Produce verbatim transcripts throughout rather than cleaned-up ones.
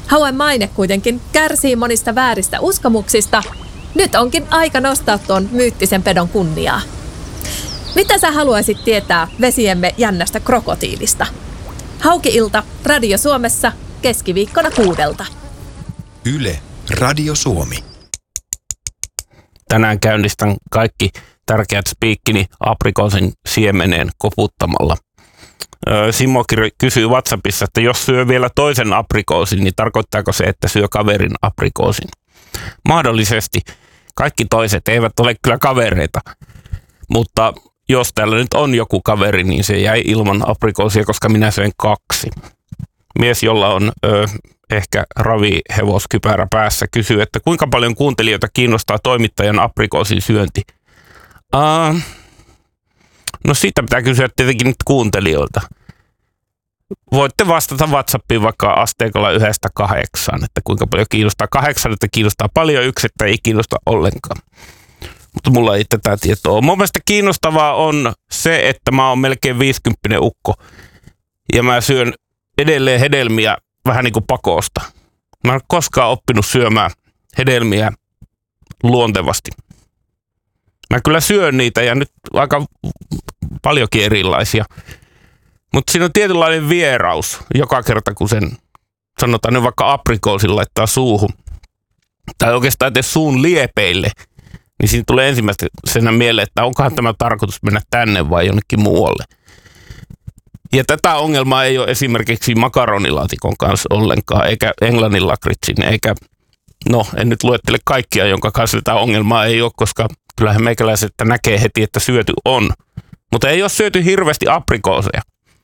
Hauen maine kuitenkin kärsii monista vääristä uskomuksista. Nyt onkin aika nostaa tuon myyttisen pedon kunniaa. Mitä sä haluaisit tietää vesiemme jännästä krokotiilista? Hauki-ilta Radio Suomessa keskiviikkona kuudelta. Yle Radio Suomi. Tänään käynnistän kaikki tärkeät spiikkini aprikoosin siemeneen koputtamalla. Simmo kysyy WhatsAppissa, että jos syö vielä toisen aprikoosin, niin tarkoittaako se, että syö kaverin aprikoosin? Mahdollisesti. Kaikki toiset eivät ole kyllä kavereita, mutta jos täällä nyt on joku kaveri, niin se jäi ilman aprikoosia, koska minä söin kaksi. Mies, jolla on ö, ehkä ravihevoskypärä päässä, kysyy, että kuinka paljon kuuntelijoita kiinnostaa toimittajan aprikoosin syönti? Uh, no siitä pitää kysyä tietenkin nyt kuuntelijoilta. Voitte vastata WhatsAppiin vaikka asteikolla yhdestä kahdeksaan, että kuinka paljon kiinnostaa kahdeksan, että kiinnostaa paljon, yksi, että ei kiinnosta ollenkaan. Mutta mulla ei tätä tietoa. Mun mielestä kiinnostavaa on se, että mä oon melkein viisikymppinen ukko ja mä syön edelleen hedelmiä vähän niin kuin pakosta. Mä en ole koskaan oppinut syömään hedelmiä luontevasti. Mä kyllä syön niitä ja nyt aika paljonkin erilaisia. Mutta siinä on tietynlainen vieraus joka kerta, kun sen sanotaan nyt vaikka aprikoosin laittaa suuhun. Tai oikeastaan edes suun liepeille. Niin siinä tulee ensimmäistä sen mieleen, että onkohan tämä tarkoitus mennä tänne vai jonnekin muualle. Ja tätä ongelmaa ei ole esimerkiksi makaronilaatikon kanssa ollenkaan, eikä englannin lakritsin, eikä, no en nyt luettele kaikkia, jonka kanssa tätä ongelmaa ei ole, koska kyllähän meikäläiset näkee heti, että syöty on. Mutta ei ole syöty hirveästi aprikooseja.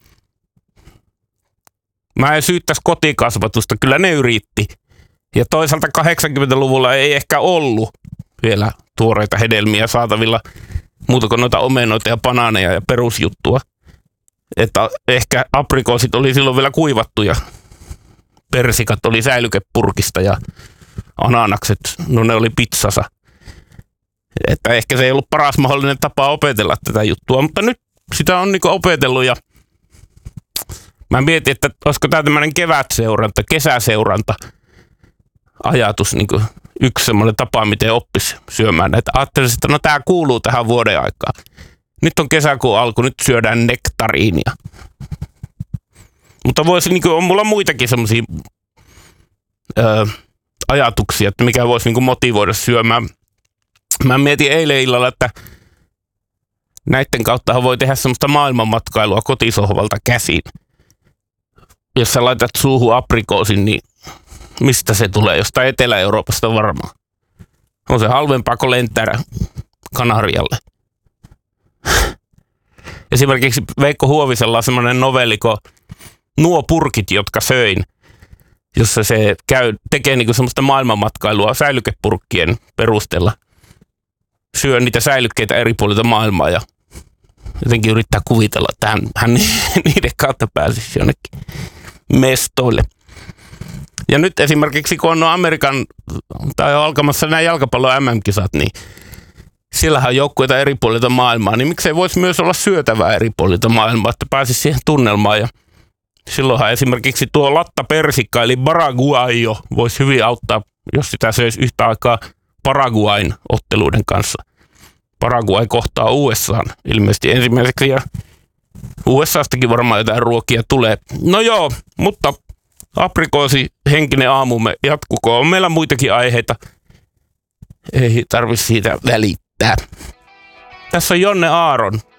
Mä en syyttäisi kotikasvatusta, kyllä ne yritti. Ja toisaalta kahdeksankymmentäluvulla ei ehkä ollut vielä tuoreita hedelmiä saatavilla, muuta kuin noita omenoita ja banaaneja ja perusjuttua. Että ehkä aprikoosit oli silloin vielä kuivattuja. Persikat oli säilykepurkista ja ananakset, no ne oli pizzassa. Että ehkä se ei ollut paras mahdollinen tapa opetella tätä juttua, mutta nyt sitä on niinku opetellut ja mä mietin, että olisiko tämä tämmöinen kevätseuranta, kesäseuranta ajatus, niin kuin yksi semmoinen tapa, miten oppisi syömään näitä. Ajattelisin, että no tämä kuuluu tähän vuoden aikaan. Nyt on kesäkuun alku, nyt syödään nektariinia. Mutta voisi, niin kuin, on mulla muitakin semmoisia öö, ajatuksia, että mikä voisi niin kuin motivoida syömään. Mä mietin eilen illalla, että näiden kauttahan voi tehdä semmoista maailmanmatkailua kotisohvalta käsin. Jos sä laitat suuhun aprikoosin, niin mistä se tulee? Jostain Etelä-Euroopasta varmaan. On se halvempaa kuin lentää Kanarialle. Esimerkiksi Veikko Huovisella on semmoinen novelliko Nuo purkit, jotka söin, jossa se käy, tekee niinku semmoista maailmanmatkailua säilykepurkkien perusteella. Syö niitä säilykkeitä eri puolilta maailmaa ja jotenkin yrittää kuvitella, että hän, hän niiden kautta pääsisi jonnekin mestoille. Ja nyt esimerkiksi kun on Amerikan, tai on alkamassa nämä jalkapallon M M-kisat, niin siellähän on joukkueita eri puolilta maailmaa, niin miksei voisi myös olla syötävää eri puolilta maailmaa, että pääsisi siihen tunnelmaan. Ja silloinhan esimerkiksi tuo lattapersikka, eli Paraguayo, voisi hyvin auttaa, jos sitä söisi yhtä aikaa Paraguain otteluiden kanssa. Paraguay kohtaa U S A:n ilmeisesti ensimmäiseksi ja U S A:stakin varmaan jotain ruokia tulee. No joo, mutta aprikoosi henkinen aamumme jatkukoon. On meillä muitakin aiheita. Ei tarvitse siitä välittää. Tässä on Jonne Aaron